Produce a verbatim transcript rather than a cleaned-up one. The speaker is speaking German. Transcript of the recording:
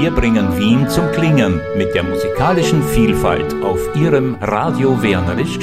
Wir bringen Wien zum Klingen mit der musikalischen Vielfalt auf Ihrem Radio Wernerisch